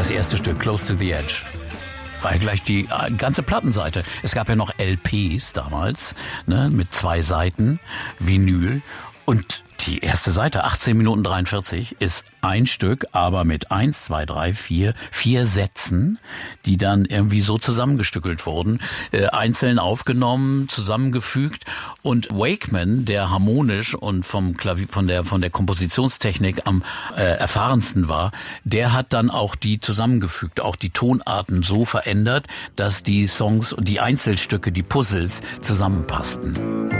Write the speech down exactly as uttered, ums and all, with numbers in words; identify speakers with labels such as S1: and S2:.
S1: das erste Stück, Close to the Edge. War ja gleich die ganze Plattenseite. Es gab ja noch L Ps damals, ne, mit zwei Seiten, Vinyl. Und die erste Seite, achtzehn Minuten dreiundvierzig, ist ein Stück, aber mit eins, zwei, drei, vier, vier Sätzen, die dann irgendwie so zusammengestückelt wurden, äh, einzeln aufgenommen, zusammengefügt. Und Wakeman, der harmonisch und vom Klavier, von der von der Kompositionstechnik am äh, erfahrensten war, der hat dann auch die zusammengefügt, auch die Tonarten so verändert, dass die Songs und die Einzelstücke, die Puzzles zusammenpassten.